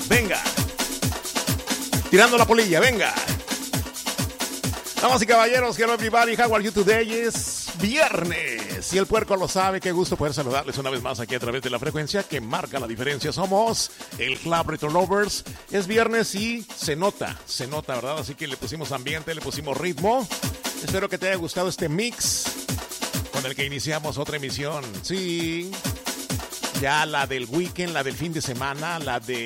venga. Tirando la polilla, venga. Damas y caballeros, hello everybody, how are you today? Es viernes y el puerco lo sabe. Qué gusto poder saludarles una vez más aquí a través de la frecuencia que marca la diferencia. Somos el Club Retro Lovers. Es viernes y se nota, ¿verdad? Así que le pusimos ambiente, le pusimos ritmo. Espero que te haya gustado este mix con el que iniciamos otra emisión. Sí, ya la del weekend, la del fin de semana, la de